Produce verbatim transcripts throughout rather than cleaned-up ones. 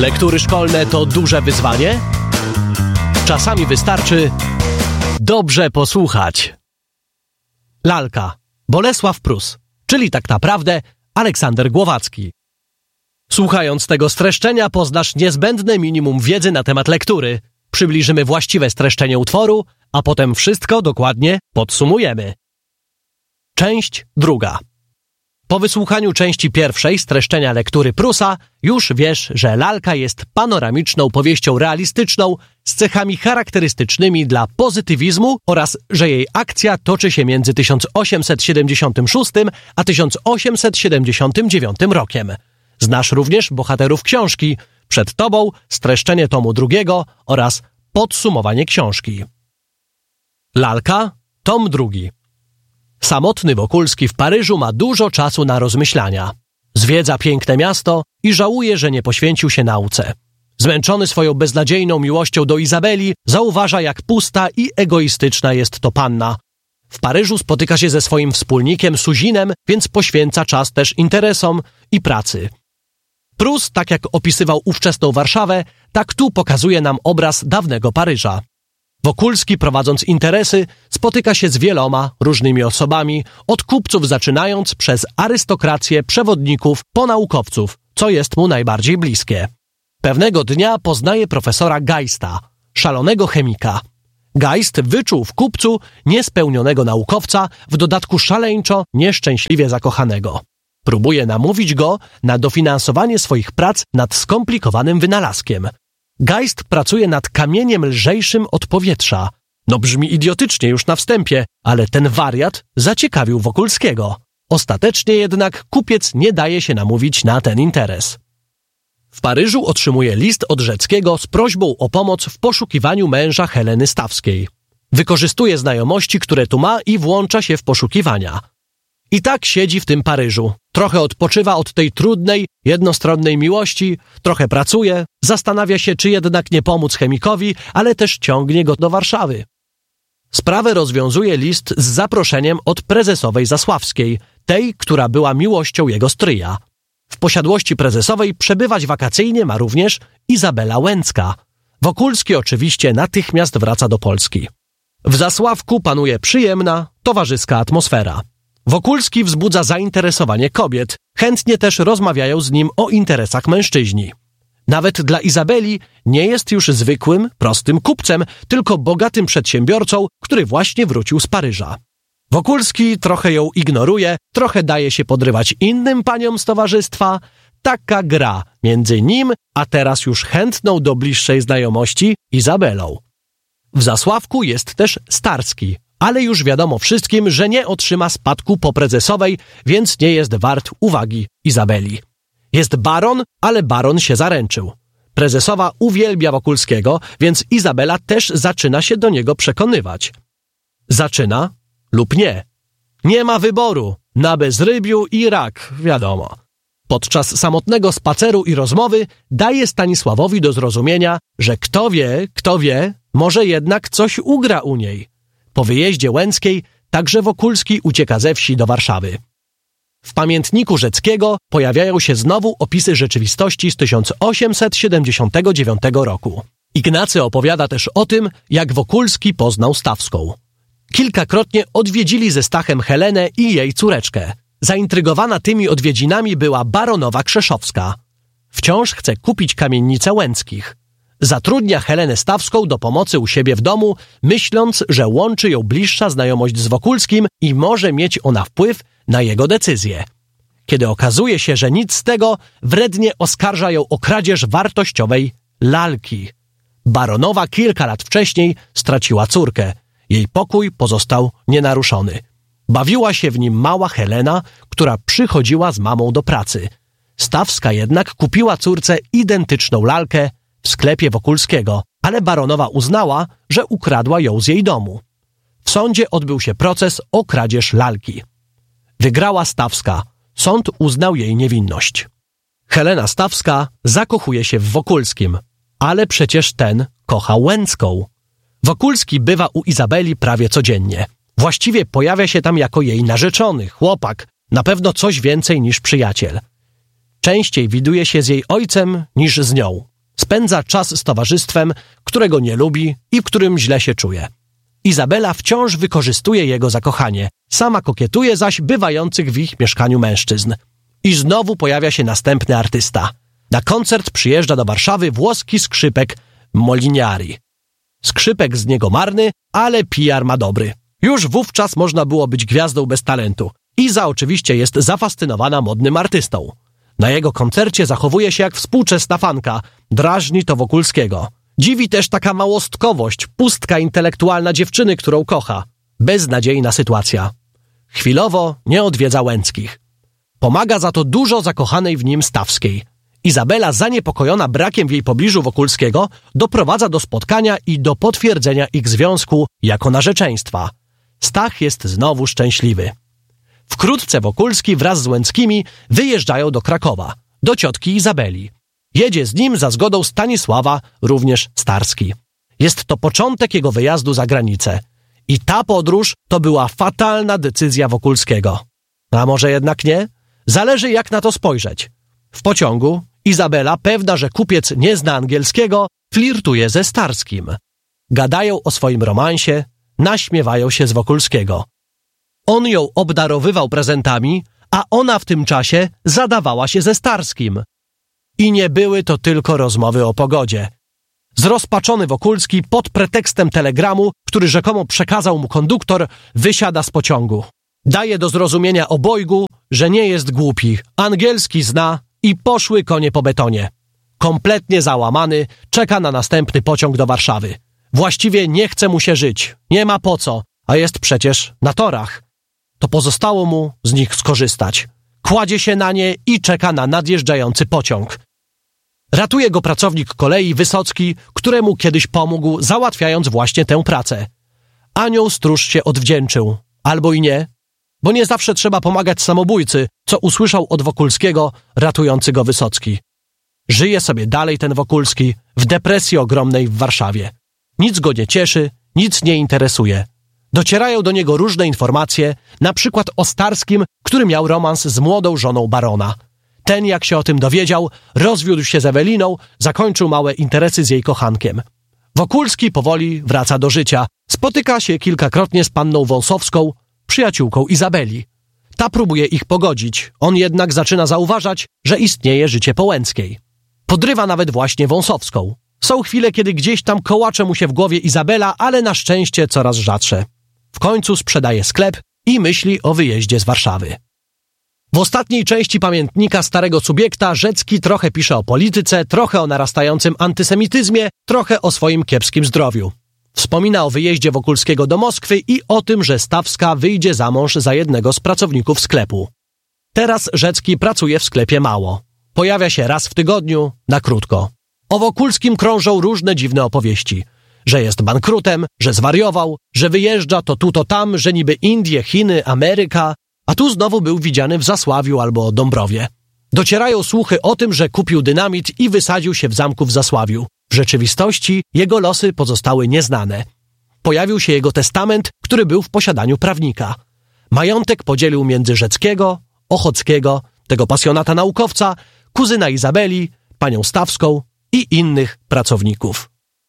Lektury szkolne to duże wyzwanie? Czasami wystarczy dobrze posłuchać. Lalka. Bolesław Prus, czyli tak naprawdę Aleksander Głowacki. Słuchając tego streszczenia poznasz niezbędne minimum wiedzy na temat lektury. Przybliżymy właściwe streszczenie utworu, a potem wszystko dokładnie podsumujemy. Część druga. Po wysłuchaniu części pierwszej streszczenia lektury Prusa już wiesz, że Lalka jest panoramiczną powieścią realistyczną z cechami charakterystycznymi dla pozytywizmu oraz że jej akcja toczy się między tysiąc osiemset siedemdziesiątym szóstym a tysiąc osiemset siedemdziesiątym dziewiątym rokiem. Znasz również bohaterów książki. Przed tobą streszczenie tomu drugiego oraz podsumowanie książki. Lalka, tom drugi. Samotny Wokulski w Paryżu ma dużo czasu na rozmyślania. Zwiedza piękne miasto i żałuje, że nie poświęcił się nauce. Zmęczony swoją beznadziejną miłością do Izabeli, zauważa, jak pusta i egoistyczna jest to panna. W Paryżu spotyka się ze swoim wspólnikiem Suzinem, więc poświęca czas też interesom i pracy. Prus, tak jak opisywał ówczesną Warszawę, tak tu pokazuje nam obraz dawnego Paryża. Wokulski, prowadząc interesy, spotyka się z wieloma różnymi osobami, od kupców zaczynając przez arystokrację, przewodników, po naukowców, co jest mu najbardziej bliskie. Pewnego dnia poznaje profesora Geista, szalonego chemika. Geist wyczuł w kupcu niespełnionego naukowca, w dodatku szaleńczo, nieszczęśliwie zakochanego. Próbuje namówić go na dofinansowanie swoich prac nad skomplikowanym wynalazkiem. Geist pracuje nad kamieniem lżejszym od powietrza. No brzmi idiotycznie już na wstępie, ale ten wariat zaciekawił Wokulskiego. Ostatecznie jednak kupiec nie daje się namówić na ten interes. W Paryżu otrzymuje list od Rzeckiego z prośbą o pomoc w poszukiwaniu męża Heleny Stawskiej. Wykorzystuje znajomości, które tu ma i włącza się w poszukiwania. I tak siedzi w tym Paryżu. Trochę odpoczywa od tej trudnej, jednostronnej miłości, trochę pracuje, zastanawia się, czy jednak nie pomóc chemikowi, ale też ciągnie go do Warszawy. Sprawę rozwiązuje list z zaproszeniem od prezesowej Zasławskiej, tej, która była miłością jego stryja. W posiadłości prezesowej przebywać wakacyjnie ma również Izabela Łęcka. Wokulski oczywiście natychmiast wraca do Polski. W Zasławku panuje przyjemna, towarzyska atmosfera. Wokulski wzbudza zainteresowanie kobiet, chętnie też rozmawiają z nim o interesach mężczyźni. Nawet dla Izabeli nie jest już zwykłym, prostym kupcem, tylko bogatym przedsiębiorcą, który właśnie wrócił z Paryża. Wokulski trochę ją ignoruje, trochę daje się podrywać innym paniom z towarzystwa. Taka gra między nim, a teraz już chętną do bliższej znajomości Izabelą. W Zasławku jest też Starski, ale już wiadomo wszystkim, że nie otrzyma spadku po prezesowej, więc nie jest wart uwagi Izabeli. Jest baron, ale baron się zaręczył. Prezesowa uwielbia Wokulskiego, więc Izabela też zaczyna się do niego przekonywać. Zaczyna lub nie. Nie ma wyboru, na bezrybiu i rak, wiadomo. Podczas samotnego spaceru i rozmowy daje Stanisławowi do zrozumienia, że kto wie, kto wie, może jednak coś ugra u niej. Po wyjeździe Łęckiej także Wokulski ucieka ze wsi do Warszawy. W pamiętniku Rzeckiego pojawiają się znowu opisy rzeczywistości z tysiąc osiemset siedemdziesiątego dziewiątego roku. Ignacy opowiada też o tym, jak Wokulski poznał Stawską. Kilkakrotnie odwiedzili ze Stachem Helenę i jej córeczkę. Zaintrygowana tymi odwiedzinami była baronowa Krzeszowska. Wciąż chce kupić kamienicę Łęckich. Zatrudnia Helenę Stawską do pomocy u siebie w domu, myśląc, że łączy ją bliższa znajomość z Wokulskim i może mieć ona wpływ na jego decyzję. Kiedy okazuje się, że nic z tego, wrednie oskarża ją o kradzież wartościowej lalki. Baronowa kilka lat wcześniej straciła córkę. Jej pokój pozostał nienaruszony. Bawiła się w nim mała Helena, która przychodziła z mamą do pracy. Stawska jednak kupiła córce identyczną lalkę w sklepie Wokulskiego, ale baronowa uznała, że ukradła ją z jej domu. W sądzie odbył się proces o kradzież lalki. Wygrała Stawska. Sąd uznał jej niewinność. Helena Stawska zakochuje się w Wokulskim, ale przecież ten kocha Łęcką. Wokulski bywa u Izabeli prawie codziennie. Właściwie pojawia się tam jako jej narzeczony, chłopak, na pewno coś więcej niż przyjaciel. Częściej widuje się z jej ojcem niż z nią. Spędza czas z towarzystwem, którego nie lubi i w którym źle się czuje. Izabela wciąż wykorzystuje jego zakochanie, sama kokietuje zaś bywających w ich mieszkaniu mężczyzn. I znowu pojawia się następny artysta. Na koncert przyjeżdża do Warszawy włoski skrzypek Moliniari. Skrzypek z niego marny, ale P R ma dobry. Już wówczas można było być gwiazdą bez talentu. Iza oczywiście jest zafascynowana modnym artystą. Na jego koncercie zachowuje się jak współczesna fanka, drażni to Wokulskiego. Dziwi też taka małostkowość, pustka intelektualna dziewczyny, którą kocha. Beznadziejna sytuacja. Chwilowo nie odwiedza Łęckich. Pomaga za to dużo zakochanej w nim Stawskiej. Izabela, zaniepokojona brakiem w jej pobliżu Wokulskiego, doprowadza do spotkania i do potwierdzenia ich związku jako narzeczeństwa. Stach jest znowu szczęśliwy. Wkrótce Wokulski wraz z Łęckimi wyjeżdżają do Krakowa, do ciotki Izabeli. Jedzie z nim za zgodą Stanisława, również Starski. Jest to początek jego wyjazdu za granicę. I ta podróż to była fatalna decyzja Wokulskiego. A może jednak nie? Zależy, jak na to spojrzeć. W pociągu Izabela, pewna, że kupiec nie zna angielskiego, flirtuje ze Starskim. Gadają o swoim romansie, naśmiewają się z Wokulskiego. On ją obdarowywał prezentami, a ona w tym czasie zadawała się ze Starskim. I nie były to tylko rozmowy o pogodzie. Zrozpaczony Wokulski pod pretekstem telegramu, który rzekomo przekazał mu konduktor, wysiada z pociągu. Daje do zrozumienia obojgu, że nie jest głupi, angielski zna i poszły konie po betonie. Kompletnie załamany, czeka na następny pociąg do Warszawy. Właściwie nie chce mu się żyć, nie ma po co, a jest przecież na torach. To pozostało mu z nich skorzystać. Kładzie się na nie i czeka na nadjeżdżający pociąg. Ratuje go pracownik kolei Wysocki, któremu kiedyś pomógł, załatwiając właśnie tę pracę. Anioł stróż się odwdzięczył. Albo i nie, bo nie zawsze trzeba pomagać samobójcy, co usłyszał od Wokulskiego, ratujący go Wysocki. Żyje sobie dalej ten Wokulski w depresji ogromnej w Warszawie. Nic go nie cieszy, nic nie interesuje. Docierają do niego różne informacje, na przykład o Starskim, który miał romans z młodą żoną barona. Ten, jak się o tym dowiedział, rozwiódł się z Eweliną, zakończył małe interesy z jej kochankiem. Wokulski powoli wraca do życia. Spotyka się kilkakrotnie z panną Wąsowską, przyjaciółką Izabeli. Ta próbuje ich pogodzić, on jednak zaczyna zauważać, że istnieje życie po Łęckiej. Podrywa nawet właśnie Wąsowską. Są chwile, kiedy gdzieś tam kołacze mu się w głowie Izabela, ale na szczęście coraz rzadsze. W końcu sprzedaje sklep i myśli o wyjeździe z Warszawy. W ostatniej części pamiętnika Starego Subiekta Rzecki trochę pisze o polityce, trochę o narastającym antysemityzmie, trochę o swoim kiepskim zdrowiu. Wspomina o wyjeździe Wokulskiego do Moskwy i o tym, że Stawska wyjdzie za mąż za jednego z pracowników sklepu. Teraz Rzecki pracuje w sklepie mało. Pojawia się raz w tygodniu, na krótko. O Wokulskim krążą różne dziwne opowieści. Że jest bankrutem, że zwariował, że wyjeżdża to tu, to tam, że niby Indie, Chiny, Ameryka, a tu znowu był widziany w Zasławiu albo Dąbrowie. Docierają słuchy o tym, że kupił dynamit i wysadził się w zamku w Zasławiu. W rzeczywistości jego losy pozostały nieznane. Pojawił się jego testament, który był w posiadaniu prawnika. Majątek podzielił między Rzeckiego, Ochockiego, tego pasjonata naukowca, kuzyna Izabeli, panią Stawską i innych pracowników.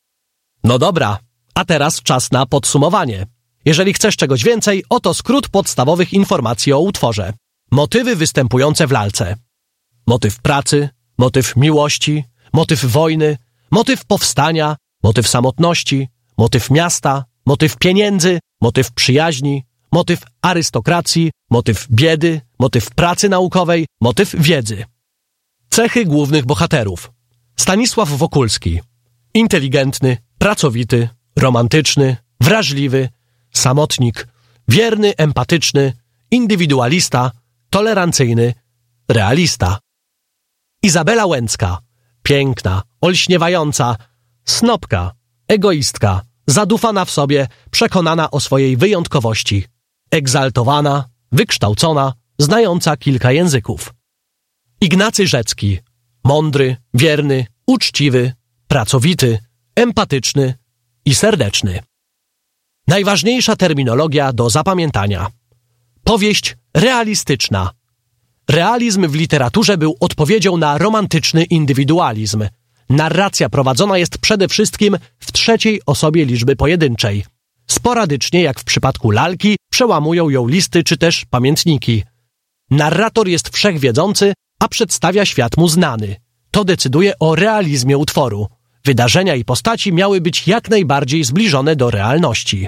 No dobra, a teraz czas na podsumowanie. Jeżeli chcesz czegoś więcej, oto skrót podstawowych informacji o utworze. Motywy występujące w lalce. Motyw pracy, motyw miłości, motyw wojny, motyw powstania, motyw samotności, motyw miasta, motyw pieniędzy, motyw przyjaźni, motyw arystokracji, motyw biedy, motyw pracy naukowej, motyw wiedzy. Cechy głównych bohaterów. Stanisław Wokulski. Inteligentny, pracowity, romantyczny, wrażliwy, samotnik, wierny, empatyczny, indywidualista, tolerancyjny, realista. Izabela Łęcka. Piękna, olśniewająca, snopka, egoistka, zadufana w sobie, przekonana o swojej wyjątkowości, egzaltowana, wykształcona, znająca kilka języków. Ignacy Rzecki. Mądry, wierny, uczciwy, pracowity, empatyczny i serdeczny. Najważniejsza terminologia do zapamiętania. Powieść realistyczna. Realizm w literaturze był odpowiedzią na romantyczny indywidualizm. Narracja prowadzona jest przede wszystkim w trzeciej osobie liczby pojedynczej. Sporadycznie, jak w przypadku lalki, przełamują ją listy czy też pamiętniki. Narrator jest wszechwiedzący, a przedstawia świat mu znany. To decyduje o realizmie utworu. Wydarzenia i postaci miały być jak najbardziej zbliżone do realności.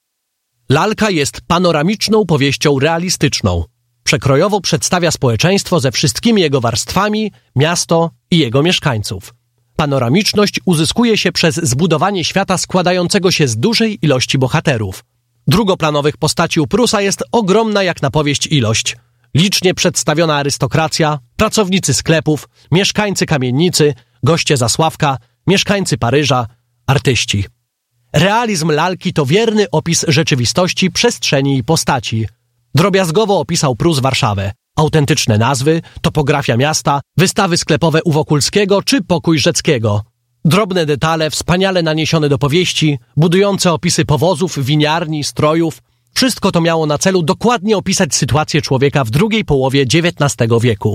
Lalka jest panoramiczną powieścią realistyczną. Przekrojowo przedstawia społeczeństwo ze wszystkimi jego warstwami, miasto i jego mieszkańców. Panoramiczność uzyskuje się przez zbudowanie świata składającego się z dużej ilości bohaterów. Drugoplanowych postaci u Prusa jest ogromna jak na powieść ilość. Licznie przedstawiona arystokracja, pracownicy sklepów, mieszkańcy kamienicy, goście Zasławka, mieszkańcy Paryża, artyści. Realizm lalki to wierny opis rzeczywistości, przestrzeni i postaci. Drobiazgowo opisał Prus Warszawę. Autentyczne nazwy, topografia miasta, wystawy sklepowe u Wokulskiego czy pokój Rzeckiego. Drobne detale, wspaniale naniesione do powieści, budujące opisy powozów, winiarni, strojów. Wszystko to miało na celu dokładnie opisać sytuację człowieka w drugiej połowie dziewiętnastego wieku.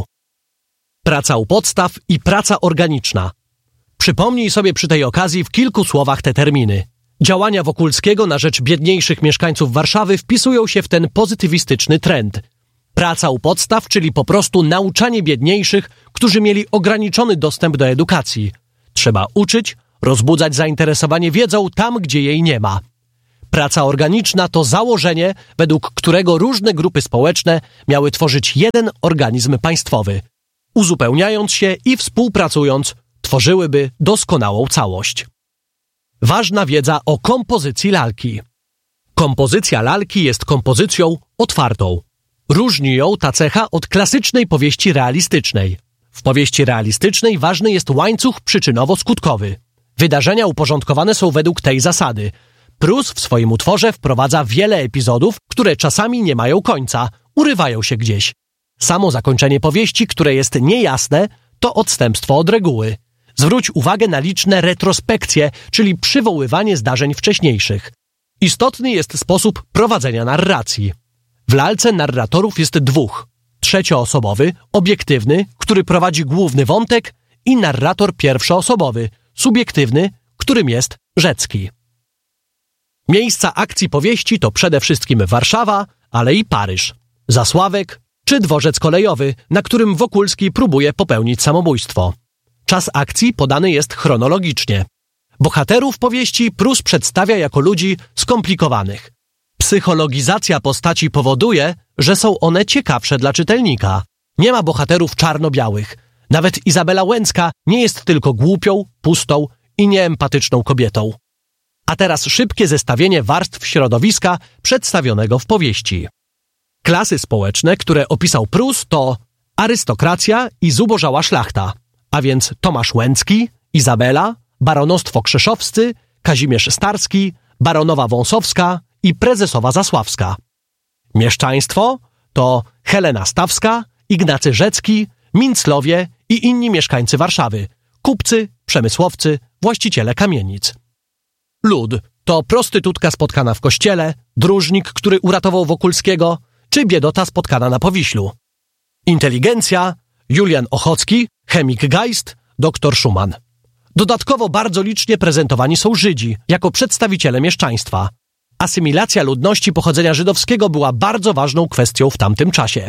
Praca u podstaw i praca organiczna. Przypomnij sobie przy tej okazji w kilku słowach te terminy. Działania Wokulskiego na rzecz biedniejszych mieszkańców Warszawy wpisują się w ten pozytywistyczny trend. Praca u podstaw, czyli po prostu nauczanie biedniejszych, którzy mieli ograniczony dostęp do edukacji. Trzeba uczyć, rozbudzać zainteresowanie wiedzą tam, gdzie jej nie ma. Praca organiczna to założenie, według którego różne grupy społeczne miały tworzyć jeden organizm państwowy. Uzupełniając się i współpracując, tworzyłyby doskonałą całość. Ważna wiedza o kompozycji lalki. Kompozycja lalki jest kompozycją otwartą. Różni ją ta cecha od klasycznej powieści realistycznej. W powieści realistycznej ważny jest łańcuch przyczynowo-skutkowy. Wydarzenia uporządkowane są według tej zasady. Prus w swoim utworze wprowadza wiele epizodów, które czasami nie mają końca, urywają się gdzieś. Samo zakończenie powieści, które jest niejasne, to odstępstwo od reguły. Zwróć uwagę na liczne retrospekcje, czyli przywoływanie zdarzeń wcześniejszych. Istotny jest sposób prowadzenia narracji. W lalce narratorów jest dwóch. Trzecioosobowy, obiektywny, który prowadzi główny wątek i narrator pierwszoosobowy, subiektywny, którym jest Rzecki. Miejsca akcji powieści to przede wszystkim Warszawa, ale i Paryż, Zasławek czy dworzec kolejowy, na którym Wokulski próbuje popełnić samobójstwo. Czas akcji podany jest chronologicznie. Bohaterów powieści Prus przedstawia jako ludzi skomplikowanych. Psychologizacja postaci powoduje, że są one ciekawsze dla czytelnika. Nie ma bohaterów czarno-białych. Nawet Izabela Łęcka nie jest tylko głupią, pustą i nieempatyczną kobietą. A teraz szybkie zestawienie warstw środowiska przedstawionego w powieści. Klasy społeczne, które opisał Prus, to arystokracja i zubożała szlachta, a więc Tomasz Łęcki, Izabela, baronostwo krzeszowscy, Kazimierz Starski, baronowa Wąsowska i prezesowa Zasławska. Mieszczaństwo to Helena Stawska, Ignacy Rzecki, Minclowie i inni mieszkańcy Warszawy, kupcy, przemysłowcy, właściciele kamienic. Lud to prostytutka spotkana w kościele, dróżnik, który uratował Wokulskiego, czy biedota spotkana na Powiślu. Inteligencja Julian Ochocki, chemik Geist, doktor Schumann. Dodatkowo bardzo licznie prezentowani są Żydzi jako przedstawiciele mieszczaństwa. Asymilacja ludności pochodzenia żydowskiego była bardzo ważną kwestią w tamtym czasie.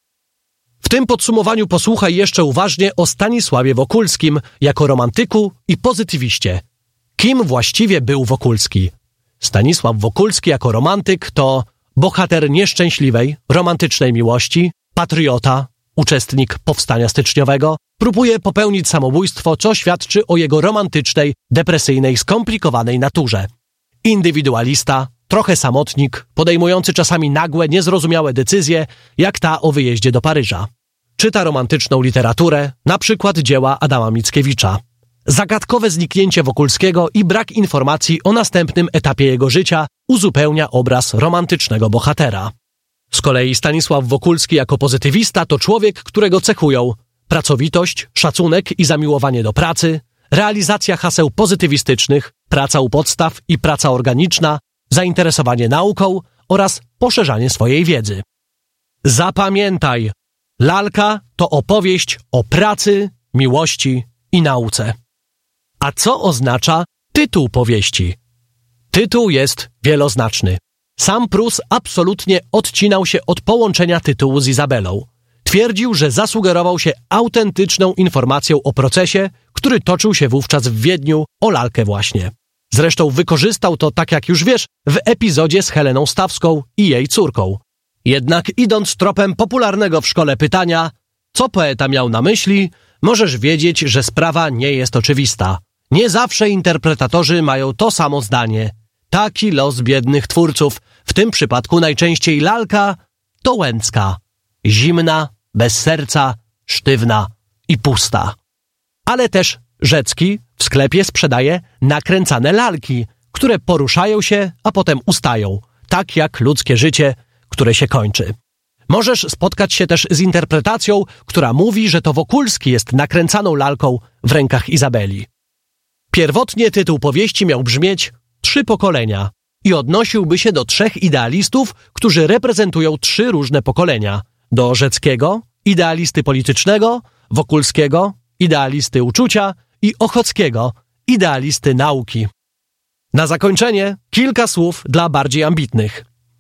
W tym podsumowaniu posłuchaj jeszcze uważnie o Stanisławie Wokulskim jako romantyku i pozytywiście. Kim właściwie był Wokulski? Stanisław Wokulski jako romantyk to bohater nieszczęśliwej, romantycznej miłości, patriota, uczestnik powstania styczniowego, próbuje popełnić samobójstwo, co świadczy o jego romantycznej, depresyjnej, skomplikowanej naturze. Indywidualista, trochę samotnik, podejmujący czasami nagłe, niezrozumiałe decyzje, jak ta o wyjeździe do Paryża. Czyta romantyczną literaturę, na przykład dzieła Adama Mickiewicza. Zagadkowe zniknięcie Wokulskiego i brak informacji o następnym etapie jego życia uzupełnia obraz romantycznego bohatera. Z kolei Stanisław Wokulski jako pozytywista to człowiek, którego cechują pracowitość, szacunek i zamiłowanie do pracy, realizacja haseł pozytywistycznych, praca u podstaw i praca organiczna, zainteresowanie nauką oraz poszerzanie swojej wiedzy. Zapamiętaj, lalka to opowieść o pracy, miłości i nauce. A co oznacza tytuł powieści? Tytuł jest wieloznaczny. Sam Prus absolutnie odcinał się od połączenia tytułu z Izabelą. Twierdził, że zasugerował się autentyczną informacją o procesie, który toczył się wówczas w Wiedniu, o lalkę właśnie. Zresztą wykorzystał to, tak jak już wiesz, w epizodzie z Heleną Stawską i jej córką. Jednak idąc tropem popularnego w szkole pytania, co poeta miał na myśli, możesz wiedzieć, że sprawa nie jest oczywista. Nie zawsze interpretatorzy mają to samo zdanie. Taki los biednych twórców, w tym przypadku najczęściej lalka, to Łęcka. Zimna, bez serca, sztywna i pusta. Ale też Rzecki w sklepie sprzedaje nakręcane lalki, które poruszają się, a potem ustają, tak jak ludzkie życie, które się kończy. Możesz spotkać się też z interpretacją, która mówi, że to Wokulski jest nakręcaną lalką w rękach Izabeli. Pierwotnie tytuł powieści miał brzmieć Trzy pokolenia i odnosiłby się do trzech idealistów, którzy reprezentują trzy różne pokolenia. Do Rzeckiego, idealisty politycznego, Wokulskiego, idealisty uczucia i Ochockiego, idealisty nauki. Na zakończenie kilka słów dla bardziej ambitnych.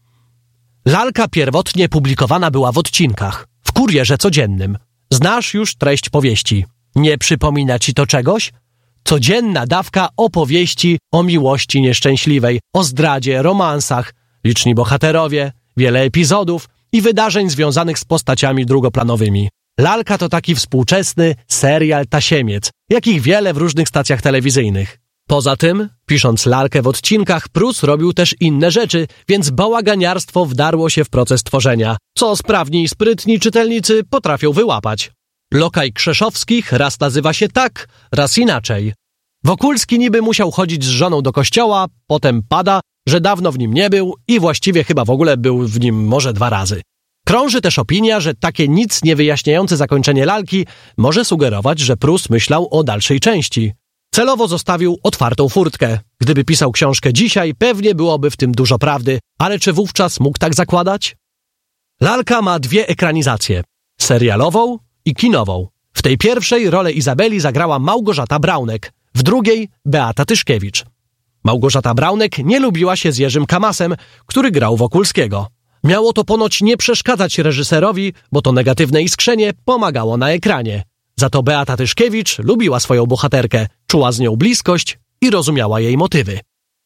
Lalka pierwotnie publikowana była w odcinkach, w Kurierze Codziennym. Znasz już treść powieści. Nie przypomina ci to czegoś? Codzienna dawka opowieści o miłości nieszczęśliwej, o zdradzie, romansach, liczni bohaterowie, wiele epizodów i wydarzeń związanych z postaciami drugoplanowymi. Lalka to taki współczesny serial tasiemiec, jakich wiele w różnych stacjach telewizyjnych. Poza tym, pisząc lalkę w odcinkach, Prus robił też inne rzeczy, więc bałaganiarstwo wdarło się w proces tworzenia, co sprawni i sprytni czytelnicy potrafią wyłapać. Lokaj Krzeszowskich raz nazywa się tak, raz inaczej. Wokulski niby musiał chodzić z żoną do kościoła, potem pada, że dawno w nim nie był i właściwie chyba w ogóle był w nim może dwa razy. Krąży też opinia, że takie nic nie wyjaśniające zakończenie lalki może sugerować, że Prus myślał o dalszej części. Celowo zostawił otwartą furtkę. Gdyby pisał książkę dzisiaj, pewnie byłoby w tym dużo prawdy, ale czy wówczas mógł tak zakładać? Lalka ma dwie ekranizacje. Serialową i kinową. W tej pierwszej rolę Izabeli zagrała Małgorzata Braunek, w drugiej Beata Tyszkiewicz. Małgorzata Braunek nie lubiła się z Jerzym Kamasem, który grał Wokulskiego. Miało to ponoć nie przeszkadzać reżyserowi, bo to negatywne iskrzenie pomagało na ekranie. Za to Beata Tyszkiewicz lubiła swoją bohaterkę, czuła z nią bliskość i rozumiała jej motywy.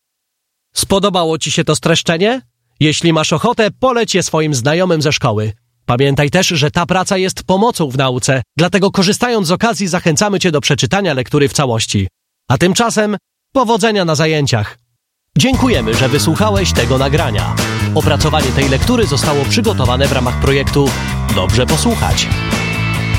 Spodobało ci się to streszczenie? Jeśli masz ochotę, poleć je swoim znajomym ze szkoły. Pamiętaj też, że ta praca jest pomocą w nauce, dlatego korzystając z okazji zachęcamy cię do przeczytania lektury w całości. A tymczasem powodzenia na zajęciach. Dziękujemy, że wysłuchałeś tego nagrania. Opracowanie tej lektury zostało przygotowane w ramach projektu Dobrze posłuchać.